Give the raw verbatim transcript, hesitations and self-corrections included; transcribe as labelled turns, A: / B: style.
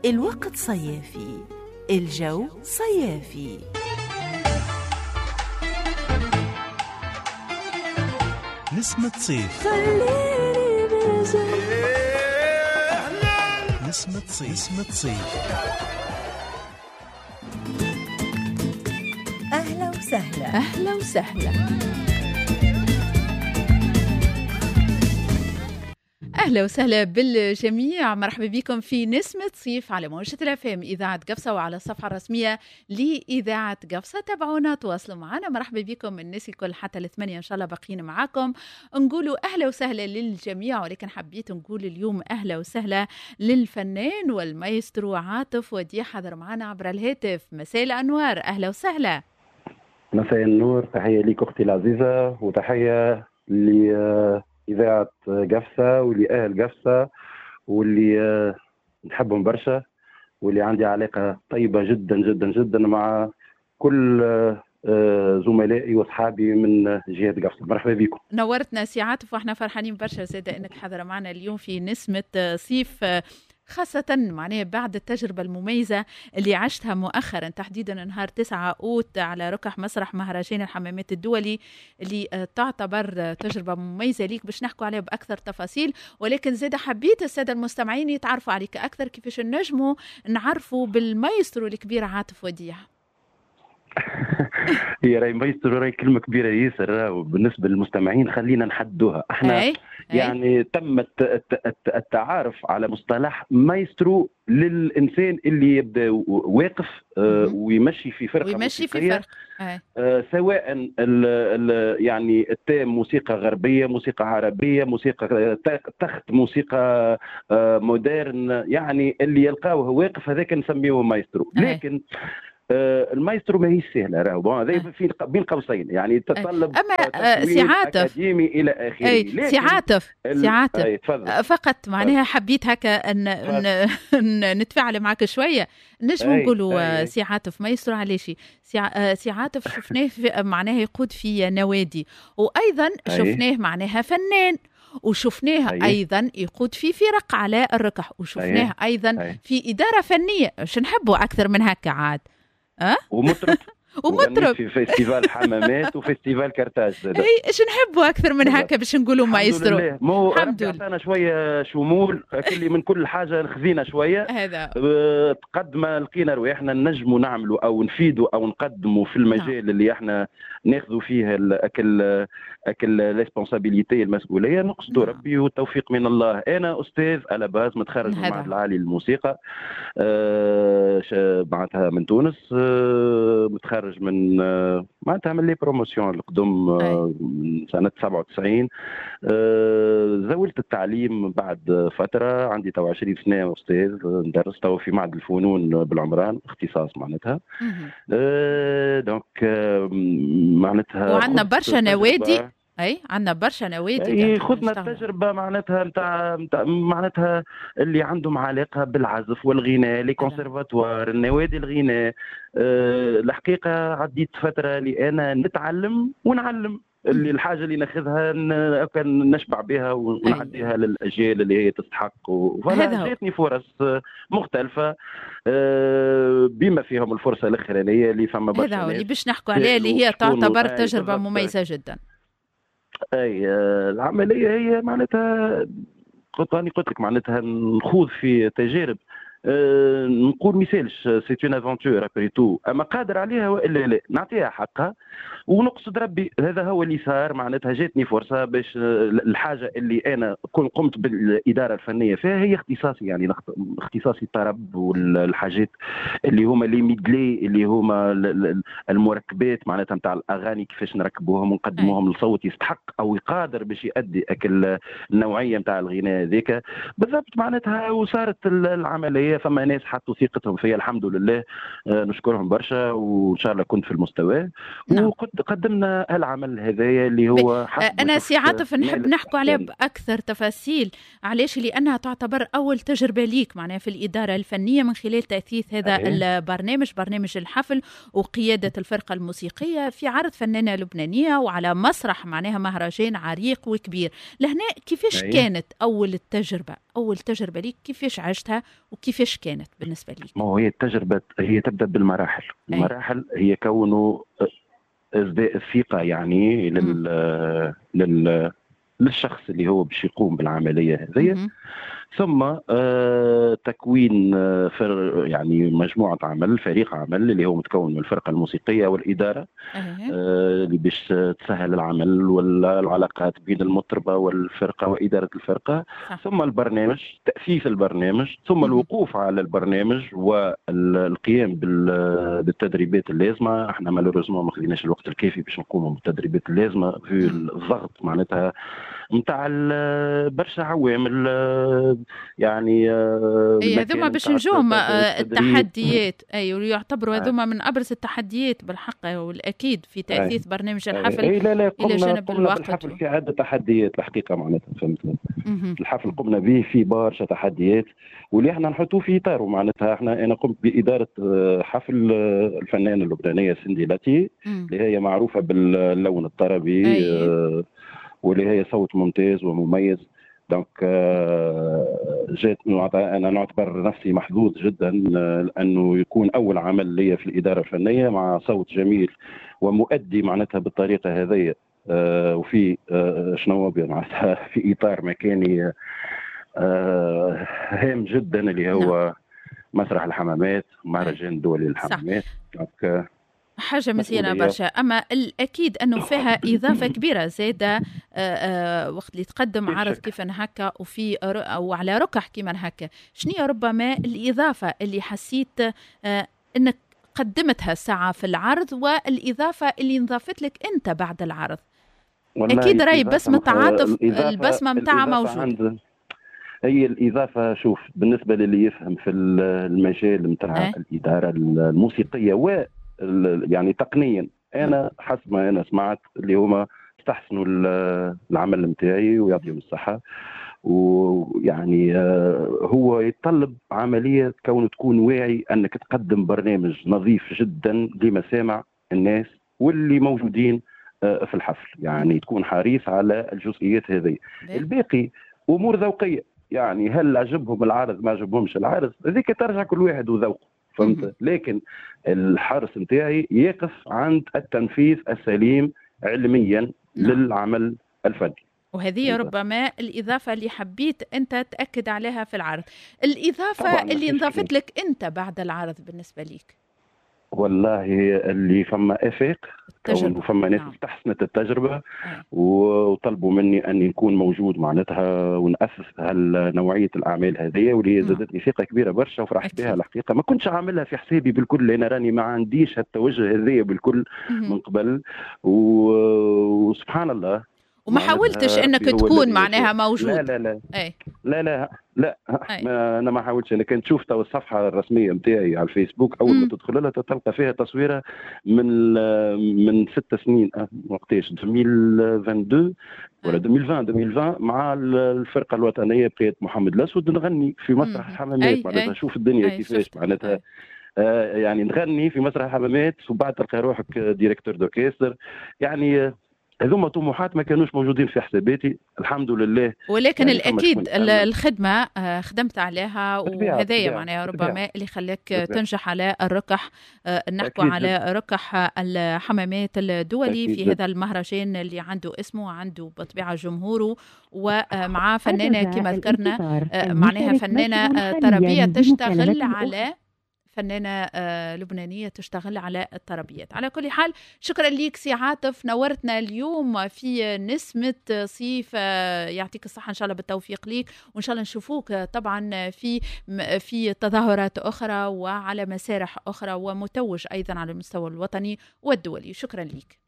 A: الوقت صيافي، الجو صيافي.
B: نسمة صيف،
C: خليني بجنب
B: نسمة صيف، نسمة صيف.
A: أهلا وسهلا،
C: أهلا وسهلا، أهلا وسهلا بالجميع. مرحبا بكم في نسمة صيف على موجة الأفام إذاعة قفصة وعلى الصفحة الرسمية لإذاعة قفصة. تابعونا، تواصلوا معنا. مرحبا بكم الناس الكل حتى الثمانية إن شاء الله باقيين معاكم. نقولوا أهلا وسهلا للجميع، ولكن حبيت نقول اليوم أهلا وسهلا للفنان والمايسترو عاطف وديع حضر معنا عبر الهاتف. مساء الأنوار، أهلا وسهلا.
D: مساء النور، تحية ليك أختي العزيزة، وتحية لإذاعة قفصة ولأهل قفصة واللي نحبهم برشا، واللي عندي علاقة طيبة جدا جدا جدا مع كل زملائي واصحابي من جهة قفصة. مرحبا بكم.
C: نورتنا سي عاطف، واحنا فرحانين برشا زادة انك حاضر معنا اليوم في نسمة صيف، خاصة معناها بعد التجربة المميزة اللي عشتها مؤخرا، تحديدا نهار تسعة أوت على ركح مسرح مهرجان الحمامات الدولي، اللي تعتبر تجربة مميزة ليك. باش نحكوا عليها بأكثر تفاصيل، ولكن زاد حبيت السادة المستمعين يتعرفوا عليك أكثر، كيفاش نجموا نعرفوا بالمايسترو الكبير عاطف وديع.
D: هي راي مايسترو راي كلمة كبيرة ياسر، وبالنسبة للمستمعين خلينا نحدوها. احنا
C: أي.
D: يعني أي. تم التعارف على مصطلح مايسترو للإنسان اللي يبدأ واقف آه ويمشي في فرقة
C: ويمشي في فرق.
D: آه سواء ال ال يعني التام موسيقى غربية، موسيقى عربية، موسيقى تخت، موسيقى آه مودرن، يعني اللي يلقاوه واقف هذاك نسميه مايسترو. لكن آه المايسترو ما هي سهله، راهو هذا في بين قوسين، يعني تتطلب
C: اما سي عاطف
D: اكاديمي الى اخره.
C: سي عاطف سي عاطف فقط معناها
D: فضل.
C: حبيت هكا ان, إن نتفاعل معك شويه. نجم نقولوا سي عاطف مايسترو علاش سي عاطف شفناه معناها يقود في نوادي، وايضا شفناه معناها فنان، وشفناه أيه. أيضا يقود في فرق على الركح، وشفناه أيه. أيضا أيه. في إدارة فنية. شو نحبه أكثر من هكا عاد؟ أه؟
D: ومطرب
C: ومطرب
D: في فيستيفال حمامات وفيستيفال كرتاج.
C: اي ايش نحبوا اكثر من هكا باش نقولوا مايسترو.
D: الحمد لله عطانا شويه شمول كل من كل حاجه، خذينا شويه
C: هذا
D: أه قد ما لقينا رواحنا نجموا نعملوا او نفيدوا او نقدموا في المجال نعم. اللي احنا ناخذوا فيه اكل اكل ريسبونسابيلتي، المسؤوليه، نقصدوا نعم. ربي والتوفيق من الله. انا استاذ على باز متخرج من المعهد العالي للموسيقى أه معناتها من تونس، أه متخرج من معناتها من لي بروموسيون القدم من سنه سبعة وتسعين. زاولت التعليم بعد فتره، عندي تو عشرين سنه استاذ، درست تو في معهد الفنون بالعمران، اختصاص معناتها. دونك معناتها
C: وعندنا برشا نوادي. اي عندنا برشا نوادي
D: خذنا التجربه معناتها نتاع معناتها اللي عندهم علاقه بالعزف والغناء، لي كونسيرفاتوار، النوادي الغناء. أه الحقيقه عديت فتره اللي انا نتعلم ونعلم، اللي الحاجه اللي ناخذها نشبع بها ونعديها أي. للاجيال اللي هي تستحق، وجاتني فرص مختلفه أه بما فيهم الفرصه الاخرانيه اللي فما برشا.
C: هذا اللي باش نحكوا عليه، اللي هي تعتبر تجربه مميزه جدا.
D: اي العمليه هي معناتها قلت راني قلت لك معناتها نخوض في تجارب، أه نقول مثالش سي اون افونتور ابري تو، اما قادر عليها والا لا نعطيها حقها ونقصد ربي. هذا هو اللي صار، معناتها جاتني فرصه باش الحاجه اللي انا كنت قمت بالاداره الفنيه فيها هي اختصاصي، يعني اختصاصي الطرب والحاجات اللي هما لي ميدلي، اللي هما المركبات معناتها نتاع الاغاني، كيفاش نركبوهم ونقدموهم لصوت يستحق او يقادر باش يؤدي اكل النوعيه نتاع الغناء ذيك بالضبط معناتها. وصارت العمليه فما ناس حطوا ثقتهم فيا الحمد لله، آه نشكرهم برشا، وان شاء الله كنت في المستوى. نعم. وقد قدمنا العمل هذايا اللي هو
C: انا سي عاطف نحب نحكوا عليه باكثر تفاصيل، علاش؟ لانها تعتبر اول تجربه ليك معناها في الاداره الفنيه من خلال تاثيث هذا أيه. البرنامج، برنامج الحفل وقياده الفرقه الموسيقيه في عرض فنانه لبنانيه وعلى مسرح معناها مهرجان عريق وكبير. لهنا كيفاش أيه. كانت اول التجربه أول تجربة ليك كيفاش عشتها وكيفاش كانت بالنسبة ليك؟
D: ما هو هي التجربة هي تبدأ بالمراحل.
C: أي.
D: المراحل هي كونه ازداء الثقة يعني لل... لل... للشخص اللي هو باش يقوم بالعملية هذه،
C: مهم.
D: ثم آه تكوين آه فر يعني مجموعة عمل، فريق عمل اللي هو متكون من الفرقة الموسيقية والإدارة
C: أيه.
D: آه اللي باش تسهل العمل والعلاقات بين المطربة والفرقة وإدارة الفرقة.
C: صح.
D: ثم البرنامج، تأسيس البرنامج، ثم
C: مهم.
D: الوقوف على البرنامج والقيام بال- بالتدريبات اللازمة. احنا مالوريزمون ما خديناش الوقت الكافي باش نقوموا بالتدريبات اللازمة في
C: مم.
D: الضغط معناتها نتاع برشا عوامل آه، يعني آه،
C: اي
D: المكان
C: هذوما باش
D: نتاع
C: نجوم آه،
D: التدريب.
C: التحديات، اي ويعتبروا
D: آه.
C: هذوما من ابرز التحديات بالحق والاكيد في تاثيث برنامج الحفل
D: اي لا لا
C: الى
D: قمنا
C: جانب
D: قمنا
C: الوقت.
D: بالحفل في عده تحديات الحقيقه معناتها فهمت.
C: مهم.
D: الحفل قمنا به في برشا تحديات واللي احنا نحطوه في اطاره معناتها. احنا انا قمت باداره آه، حفل آه، الفنانه اللبنانيه سندي لاتي
C: مم.
D: اللي هي معروفه باللون الطربي
C: أي.
D: آه، واللي هي صوت ممتاز ومميز. دونك آه، جات انا نعتبر نفسي محظوظ جدا آه، لانه يكون اول عمل لي في الاداره الفنيه مع صوت جميل ومؤدي معناتها بالطريقه هذه آه، وفي آه، شنو معناتها في اطار مكاني آه، هام جدا اللي هو مسرح الحمامات، مهرجان دولي للحمامات. دونك
C: حاجة مزيانة
D: مسؤولية.
C: برشا، أما الأكيد أنه فيها إضافة كبيرة زادة آه، آه، وقت اللي تقدم
D: في
C: عرض
D: شك.
C: كيف هكا وفي ر- أو على ركح كيما هكا، شنية ربما الإضافة اللي حسيت آه، أنك قدمتها ساعة في العرض والإضافة اللي انضافت لك أنت بعد العرض؟
D: والله
C: أكيد راي
D: الإضافة-
C: بسمة تعاطف،
D: الإضافة-
C: البسمة متاعها
D: الإضافة
C: موجودة.
D: عند هي الإضافة. شوف بالنسبة للي يفهم في المجال متاع
C: أه؟
D: الإدارة الموسيقية و يعني تقنيا، أنا حسب ما أنا سمعت اللي هما استحسنوا العمل متاعي ويعطيهم الصحة. ويعني آه، هو يتطلب عملية كون تكون واعي أنك تقدم برنامج نظيف جدا لمسامع الناس واللي موجودين آه، في الحفل. يعني تكون حريص على الجزئيات هذه. الباقي أمور ذوقية، يعني هل عجبهم العرض ما عجبهمش العرض هذيك ترجع كل واحد وذوقه فهمت. لكن الحرص نتاعي يقف عند التنفيذ السليم علميا
C: نعم.
D: للعمل الفني.
C: وهذه ربما الإضافة اللي حبيت أنت تأكد عليها في العرض، الإضافة
D: طبعاً
C: اللي
D: مفيش
C: انضافت
D: كلام.
C: لك أنت بعد العرض بالنسبة ليك.
D: والله اللي فما افاق
C: تجربة.
D: وفما ناس
C: نعم.
D: استحسنت التجربه
C: أي.
D: وطلبوا مني اني نكون موجود معناتها ونأسس هالنوعيه الاعمال هذه واللي هي
C: نعم.
D: زادتني ثقه كبيره برشا وفرحت
C: أكيد.
D: بها الحقيقه. ما كنتش عاملها في حسابي بالكل، انا راني ما عنديش هالتوجه هذايا بالكل
C: مهم.
D: من قبل و- وسبحان الله
C: وما
D: معناتها
C: حاولتش انك
D: ربي هو
C: تكون
D: الذي
C: معناها
D: يشاء.
C: موجود.
D: لا لا لا
C: اي
D: لا لا لا
C: أي.
D: ما انا ما حاولتش. انا كنت شفت الصفحه الرسميه نتاعي على الفيسبوك اول
C: مم.
D: ما تدخل لها تلقى فيها تصويره من من ست سنين أه، وقتاش ألفين واثنين وعشرين ولا
C: أي.
D: ألفين وعشرين ألفين وعشرين محمد الفرقه الوطنيه بقيت محمد الاسود نغني في مسرح
C: مم.
D: الحمامات.
C: أي.
D: معناتها
C: أي.
D: شوف الدنيا
C: أي
D: كيفاش
C: شفتها.
D: معناتها
C: أي.
D: آه يعني نغني في مسرح الحمامات وبعد تلقى روحك ديريكتور دوكيستر. يعني آه، هذوما طموحات ما كانوش موجودين في حساباتي الحمد لله.
C: ولكن
D: يعني فما
C: الاكيد
D: شكون
C: ال-
D: يتأمل.
C: الخدمه آه، خدمت عليها،
D: بالطبيعة،
C: وهذايا
D: بالطبيعة،
C: معناها
D: بالطبيعة.
C: ربما اللي خلاك
D: بالطبيعة.
C: تنجح على الركح. آه، نحكوا
D: أكيد
C: على ركح الحمامات الدولي
D: أكيد
C: في
D: جدا.
C: هذا المهرجان اللي عنده اسمه وعنده بطبيعه جمهوره، ومع فنانه كما ذكرنا آه، معناها فنانه آه، طربيه تشتغل على فنانة آه، لبنانية تشتغل على الطربيات. على كل حال شكرا ليك سي عاطف، نورتنا اليوم في نسمة صيف. آه، يعطيك الصحة إن شاء الله، بالتوفيق ليك، وإن شاء الله نشوفوك آه، طبعا في في تظاهرات أخرى وعلى مسارح أخرى، ومتوج أيضا على المستوى الوطني والدولي. شكرا ليك.